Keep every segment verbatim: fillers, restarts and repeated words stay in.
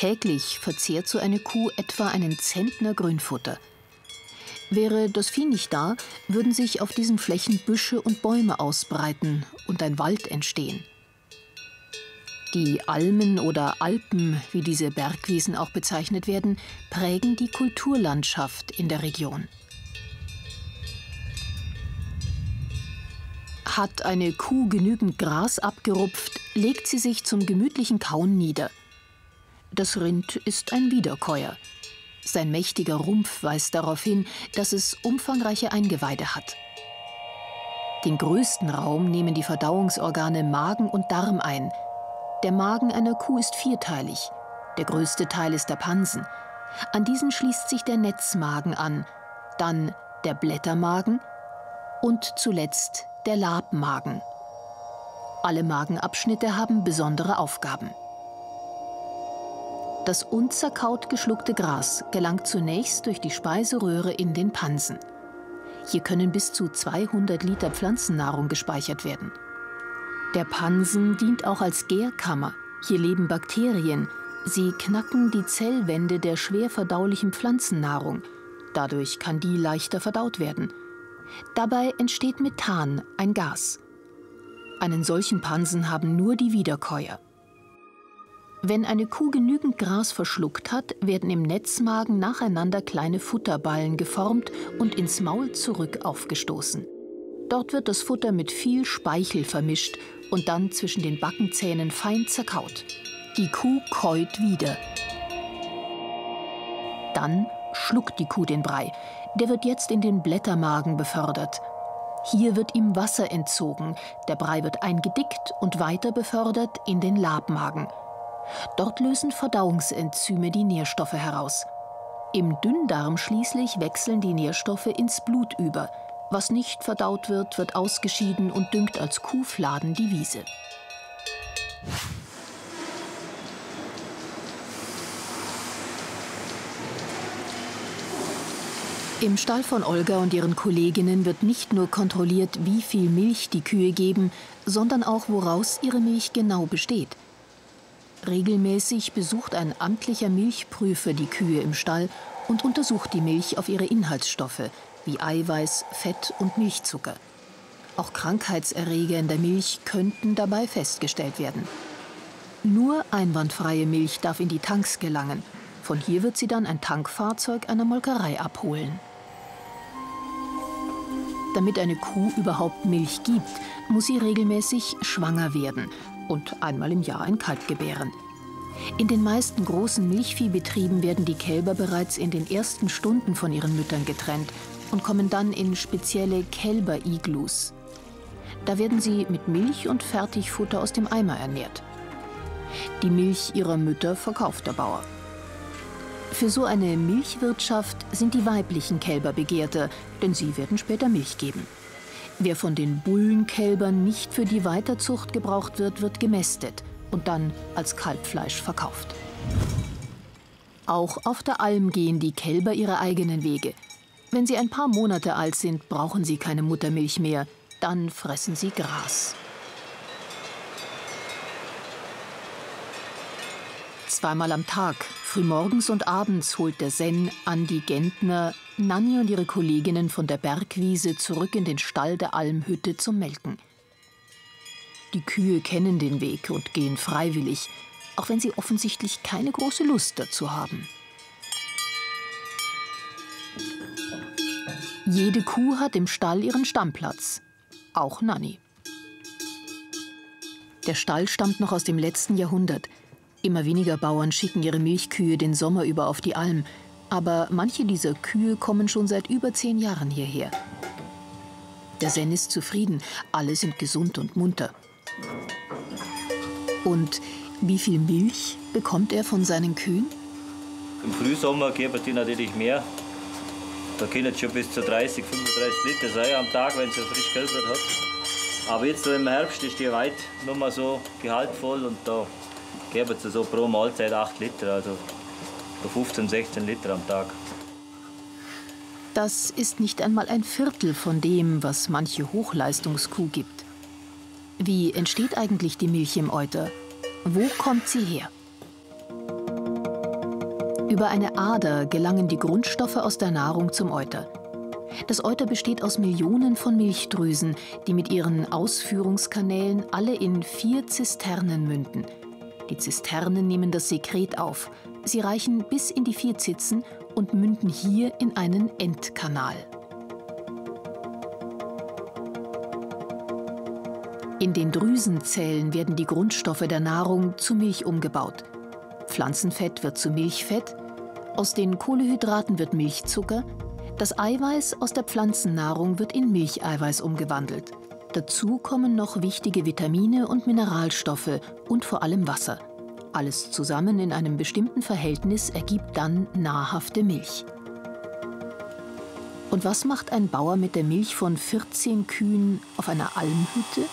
Täglich verzehrt so eine Kuh etwa einen Zentner Grünfutter. Wäre das Vieh nicht da, würden sich auf diesen Flächen Büsche und Bäume ausbreiten und ein Wald entstehen. Die Almen oder Alpen, wie diese Bergwiesen auch bezeichnet werden, prägen die Kulturlandschaft in der Region. Hat eine Kuh genügend Gras abgerupft, legt sie sich zum gemütlichen Kauen nieder. Das Rind ist ein Wiederkäuer. Sein mächtiger Rumpf weist darauf hin, dass es umfangreiche Eingeweide hat. Den größten Raum nehmen die Verdauungsorgane Magen und Darm ein. Der Magen einer Kuh ist vierteilig. Der größte Teil ist der Pansen. An diesen schließt sich der Netzmagen an, dann der Blättermagen und zuletzt der Labmagen. Alle Magenabschnitte haben besondere Aufgaben. Das unzerkaut geschluckte Gras gelangt zunächst durch die Speiseröhre in den Pansen. Hier können bis zu zweihundert Liter Pflanzennahrung gespeichert werden. Der Pansen dient auch als Gärkammer. Hier leben Bakterien. Sie knacken die Zellwände der schwer verdaulichen Pflanzennahrung. Dadurch kann die leichter verdaut werden. Dabei entsteht Methan, ein Gas. Einen solchen Pansen haben nur die Wiederkäuer. Wenn eine Kuh genügend Gras verschluckt hat, werden im Netzmagen nacheinander kleine Futterballen geformt und ins Maul zurück aufgestoßen. Dort wird das Futter mit viel Speichel vermischt und dann zwischen den Backenzähnen fein zerkaut. Die Kuh käut wieder. Dann schluckt die Kuh den Brei. Der wird jetzt in den Blättermagen befördert. Hier wird ihm Wasser entzogen. Der Brei wird eingedickt und weiter befördert in den Labmagen. Dort lösen Verdauungsenzyme die Nährstoffe heraus. Im Dünndarm schließlich wechseln die Nährstoffe ins Blut über. Was nicht verdaut wird, wird ausgeschieden und düngt als Kuhfladen die Wiese. Im Stall von Olga und ihren Kolleginnen wird nicht nur kontrolliert, wie viel Milch die Kühe geben, sondern auch, woraus ihre Milch genau besteht. Regelmäßig besucht ein amtlicher Milchprüfer die Kühe im Stall und untersucht die Milch auf ihre Inhaltsstoffe, wie Eiweiß, Fett und Milchzucker. Auch Krankheitserreger in der Milch könnten dabei festgestellt werden. Nur einwandfreie Milch darf in die Tanks gelangen. Von hier wird sie dann ein Tankfahrzeug einer Molkerei abholen. Damit eine Kuh überhaupt Milch gibt, muss sie regelmäßig schwanger werden und einmal im Jahr ein Kalb gebären. In den meisten großen Milchviehbetrieben werden die Kälber bereits in den ersten Stunden von ihren Müttern getrennt und kommen dann in spezielle Kälber-Iglus. Da werden sie mit Milch und Fertigfutter aus dem Eimer ernährt. Die Milch ihrer Mütter verkauft der Bauer. Für so eine Milchwirtschaft sind die weiblichen Kälber begehrter, denn sie werden später Milch geben. Wer von den Bullenkälbern nicht für die Weiterzucht gebraucht wird, wird gemästet und dann als Kalbfleisch verkauft. Auch auf der Alm gehen die Kälber ihre eigenen Wege. Wenn sie ein paar Monate alt sind, brauchen sie keine Muttermilch mehr, dann fressen sie Gras. Zweimal am Tag, frühmorgens und abends, holt der Sen, Andi Gentner, Nanni und ihre Kolleginnen von der Bergwiese zurück in den Stall der Almhütte zum Melken. Die Kühe kennen den Weg und gehen freiwillig, auch wenn sie offensichtlich keine große Lust dazu haben. Jede Kuh hat im Stall ihren Stammplatz, auch Nanni. Der Stall stammt noch aus dem letzten Jahrhundert. Immer weniger Bauern schicken ihre Milchkühe den Sommer über auf die Alm. Aber manche dieser Kühe kommen schon seit über zehn Jahren hierher. Der Sen ist zufrieden, alle sind gesund und munter. Und wie viel Milch bekommt er von seinen Kühen? Im Frühsommer geben die natürlich mehr. Da können es schon bis zu dreißig, fünfunddreißig Liter sein am Tag, wenn sie frisch gelbert hat. Aber jetzt so im Herbst ist die Weid noch mal so gehaltvoll und da geben sie so pro Mahlzeit acht Liter, also fünfzehn, sechzehn Liter am Tag. Das ist nicht einmal ein Viertel von dem, was manche Hochleistungskuh gibt. Wie entsteht eigentlich die Milch im Euter? Wo kommt sie her? Über eine Ader gelangen die Grundstoffe aus der Nahrung zum Euter. Das Euter besteht aus Millionen von Milchdrüsen, die mit ihren Ausführungskanälen alle in vier Zisternen münden. Die Zisternen nehmen das Sekret auf. Sie reichen bis in die vier Zitzen und münden hier in einen Endkanal. In den Drüsenzellen werden die Grundstoffe der Nahrung zu Milch umgebaut. Pflanzenfett wird zu Milchfett, aus den Kohlenhydraten wird Milchzucker, das Eiweiß aus der Pflanzennahrung wird in Milcheiweiß umgewandelt. Dazu kommen noch wichtige Vitamine und Mineralstoffe und vor allem Wasser. Alles zusammen in einem bestimmten Verhältnis ergibt dann nahrhafte Milch. Und was macht ein Bauer mit der Milch von vierzehn Kühen auf einer Almhütte?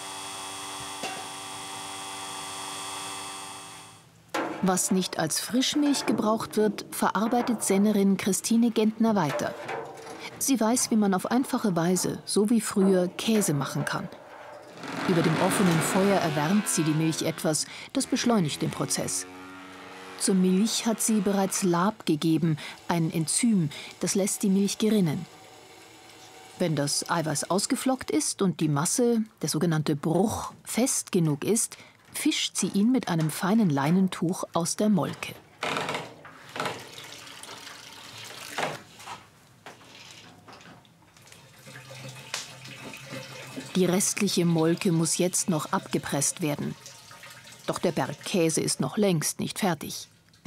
Was nicht als Frischmilch gebraucht wird, verarbeitet Sennerin Christine Gentner weiter. Sie weiß, wie man auf einfache Weise, so wie früher, Käse machen kann. Über dem offenen Feuer erwärmt sie die Milch etwas, das beschleunigt den Prozess. Zur Milch hat sie bereits Lab gegeben, ein Enzym, das lässt die Milch gerinnen. Wenn das Eiweiß ausgeflockt ist und die Masse, der sogenannte Bruch, fest genug ist, fischt sie ihn mit einem feinen Leinentuch aus der Molke. Die restliche Molke muss jetzt noch abgepresst werden. Doch der Berg Käse ist noch längst nicht fertig.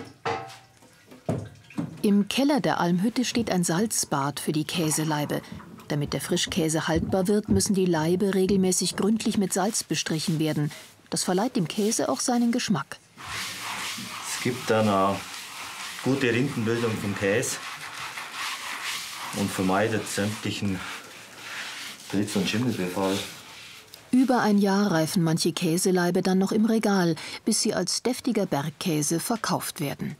Im Keller der Almhütte steht ein Salzbad für die Käselaibe. Damit der Frischkäse haltbar wird, müssen die Laibe regelmäßig gründlich mit Salz bestrichen werden. Das verleiht dem Käse auch seinen Geschmack. Es gibt dann eine gute Rindenbildung vom Käse und vermeidet sämtlichen Dritz- und Schimmelbefall. Über ein Jahr reifen manche Käselaibe dann noch im Regal, bis sie als deftiger Bergkäse verkauft werden.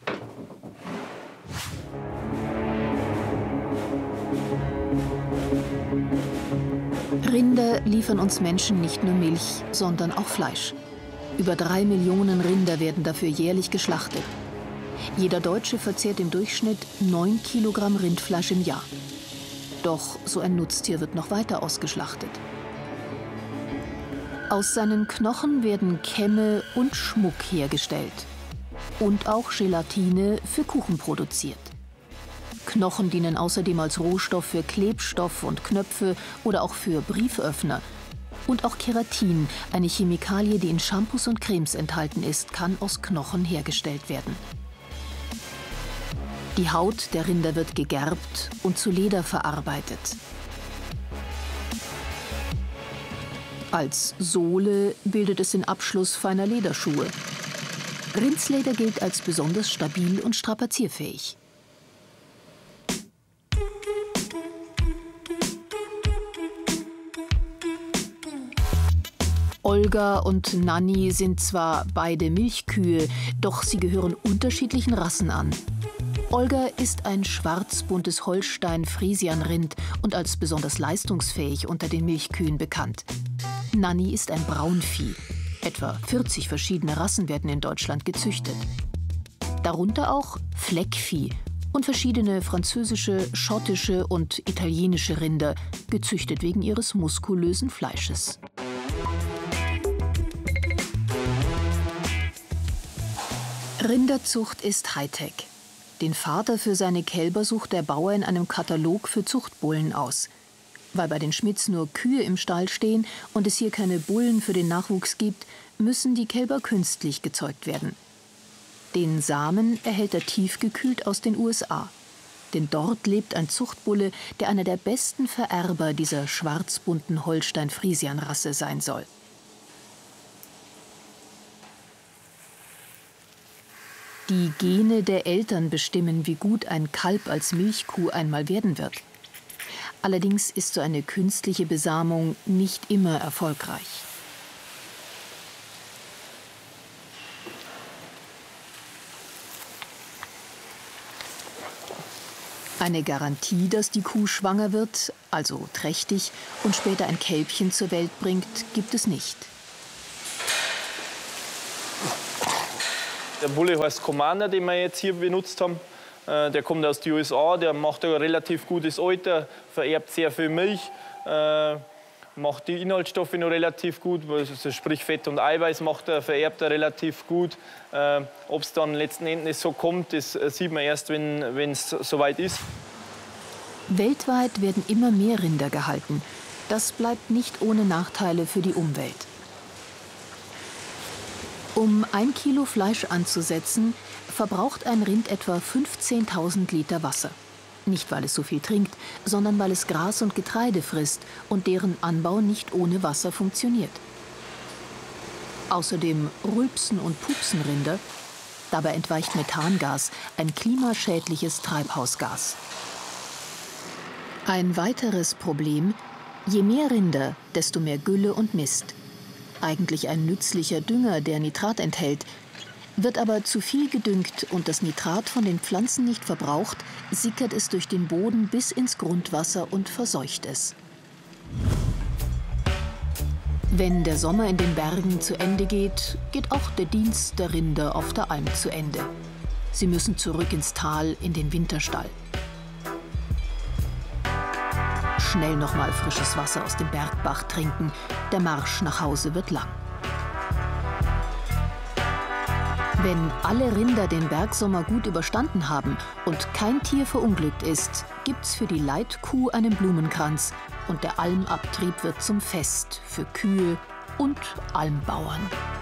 Rinder liefern uns Menschen nicht nur Milch, sondern auch Fleisch. Über drei Millionen Rinder werden dafür jährlich geschlachtet. Jeder Deutsche verzehrt im Durchschnitt neun Kilogramm Rindfleisch im Jahr. Doch so ein Nutztier wird noch weiter ausgeschlachtet. Aus seinen Knochen werden Kämme und Schmuck hergestellt. Und auch Gelatine für Kuchen produziert. Knochen dienen außerdem als Rohstoff für Klebstoff und Knöpfe oder auch für Brieföffner. Und auch Keratin, eine Chemikalie, die in Shampoos und Cremes enthalten ist, kann aus Knochen hergestellt werden. Die Haut der Rinder wird gegerbt und zu Leder verarbeitet. Als Sohle bildet es den Abschluss feiner Lederschuhe. Rindsleder gilt als besonders stabil und strapazierfähig. Olga und Nanni sind zwar beide Milchkühe, doch sie gehören unterschiedlichen Rassen an. Olga ist ein schwarzbuntes Holstein-Friesian-Rind und als besonders leistungsfähig unter den Milchkühen bekannt. Nanni ist ein Braunvieh. Etwa vierzig verschiedene Rassen werden in Deutschland gezüchtet. Darunter auch Fleckvieh und verschiedene französische, schottische und italienische Rinder, gezüchtet wegen ihres muskulösen Fleisches. Rinderzucht ist Hightech. Den Vater für seine Kälber sucht der Bauer in einem Katalog für Zuchtbullen aus. Weil bei den Schmidts nur Kühe im Stall stehen und es hier keine Bullen für den Nachwuchs gibt, müssen die Kälber künstlich gezeugt werden. Den Samen erhält er tiefgekühlt aus den U S A. Denn dort lebt ein Zuchtbulle, der einer der besten Vererber dieser schwarzbunten Holstein-Friesian-Rasse sein soll. Die Gene der Eltern bestimmen, wie gut ein Kalb als Milchkuh einmal werden wird. Allerdings ist so eine künstliche Besamung nicht immer erfolgreich. Eine Garantie, dass die Kuh schwanger wird, also trächtig, und später ein Kälbchen zur Welt bringt, gibt es nicht. Der Bulle heißt Commander, den wir jetzt hier benutzt haben. Der kommt aus den U S A, der macht ein relativ gutes Alter, vererbt sehr viel Milch, äh, macht die Inhaltsstoffe noch relativ gut, also sprich Fett und Eiweiß macht er, vererbt er relativ gut. Äh, Ob es dann letzten Endes so kommt, das sieht man erst, wenn es soweit ist. Weltweit werden immer mehr Rinder gehalten. Das bleibt nicht ohne Nachteile für die Umwelt. Um ein Kilo Fleisch anzusetzen, verbraucht ein Rind etwa fünfzehntausend Liter Wasser. Nicht, weil es so viel trinkt, sondern weil es Gras und Getreide frisst und deren Anbau nicht ohne Wasser funktioniert. Außerdem rülpsen und pupsen Rinder. Dabei entweicht Methangas, ein klimaschädliches Treibhausgas. Ein weiteres Problem: Je mehr Rinder, desto mehr Gülle und Mist. Eigentlich ein nützlicher Dünger, der Nitrat enthält. Wird aber zu viel gedüngt und das Nitrat von den Pflanzen nicht verbraucht, sickert es durch den Boden bis ins Grundwasser und verseucht es. Wenn der Sommer in den Bergen zu Ende geht, geht auch der Dienst der Rinder auf der Alm zu Ende. Sie müssen zurück ins Tal in den Winterstall. Schnell noch mal frisches Wasser aus dem Bergbach trinken. Der Marsch nach Hause wird lang. Wenn alle Rinder den Bergsommer gut überstanden haben und kein Tier verunglückt ist, gibt's für die Leitkuh einen Blumenkranz und der Almabtrieb wird zum Fest für Kühe und Almbauern.